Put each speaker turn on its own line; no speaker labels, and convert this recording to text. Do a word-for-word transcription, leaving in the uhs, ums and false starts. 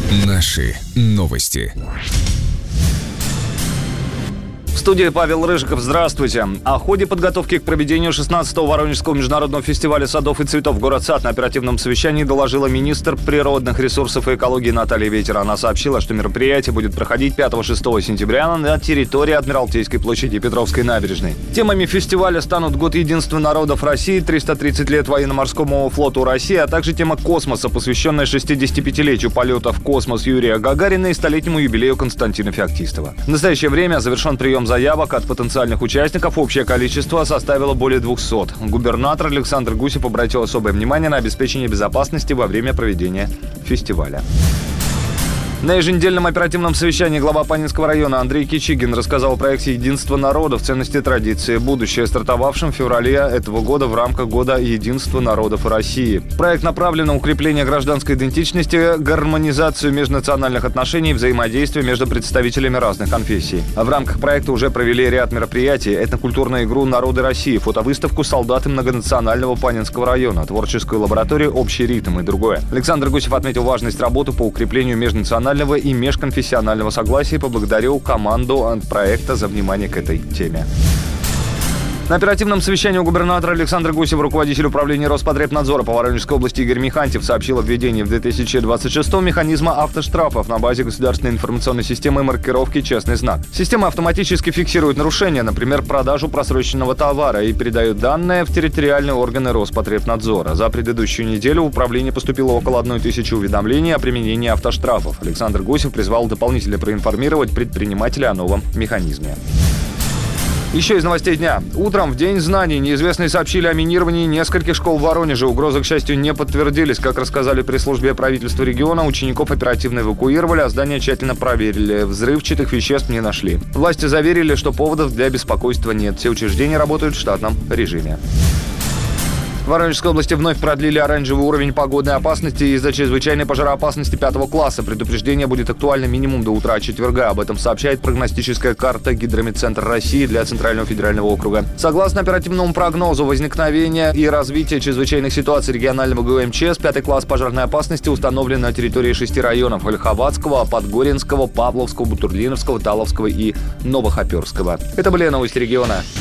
Наши новости.
В студии Павел Рыжиков. Здравствуйте. О ходе подготовки к проведению шестнадцатого Воронежского международного фестиваля садов и цветов «Город Сад» на оперативном совещании доложила министр природных ресурсов и экологии Наталья Ветер. Она сообщила, что мероприятие будет проходить пятого-шестого сентября на территории Адмиралтейской площади и Петровской набережной. Темами фестиваля станут Год единства народов России, триста тридцать лет военно-морскому флоту России, а также тема космоса, посвященная шестидесятипятилетию полета в космос Юрия Гагарина и столетнему юбилею Константина Феоктистова. В настоящее время завершен прием заявок от потенциальных участников. Общее количество составило более двухсот. Губернатор Александр Гусев обратил особое внимание на обеспечение безопасности во время проведения фестиваля. На еженедельном оперативном совещании глава Панинского района Андрей Кичигин рассказал о проекте «Единство народов. Ценности, традиции. Будущее», стартовавшем в феврале этого года в рамках Года единства народов России. Проект направлен на укрепление гражданской идентичности, гармонизацию межнациональных отношений и взаимодействие между представителями разных конфессий. В рамках проекта уже провели ряд мероприятий: этнокультурную игру «Народы России», фотовыставку «Солдаты многонационального Панинского района», творческую лабораторию «Общий ритм» и другое. Александр Гусев отметил важность работы по укреплению межнационального и межконфессионального согласия и поблагодарил команду проекта за внимание к этой теме. На оперативном совещании у губернатора Александра Гусева руководитель управления Роспотребнадзора по Воронежской области Игорь Михантьев сообщил о введении в две тысячи двадцать шестом механизма автоштрафов на базе государственной информационной системы маркировки «Честный знак». Система автоматически фиксирует нарушения, например, продажу просроченного товара, и передает данные в территориальные органы Роспотребнадзора. За предыдущую неделю в управление поступило около одной тысячи уведомлений о применении автоштрафов. Александр Гусев призвал дополнительно проинформировать предпринимателей о новом механизме. Еще из новостей дня. Утром, в День знаний, неизвестные сообщили о минировании нескольких школ в Воронеже. Угрозы, к счастью, не подтвердились. Как рассказали пресс-службе правительства региона, учеников оперативно эвакуировали, а здание тщательно проверили. Взрывчатых веществ не нашли. Власти заверили, что поводов для беспокойства нет. Все учреждения работают в штатном режиме. В Воронежской области вновь продлили оранжевый уровень погодной опасности из-за чрезвычайной пожароопасности пятого класса. Предупреждение будет актуально минимум до утра четверга. Об этом сообщает прогностическая карта Гидрометцентра России для Центрального федерального округа. Согласно оперативному прогнозу возникновения и развития чрезвычайных ситуаций регионального ГУМЧС, пятый класс пожарной опасности установлен на территории шести районов: Ольховатского, Подгоринского, Павловского, Бутурлиновского, Таловского и Новохоперского. Это были новости региона.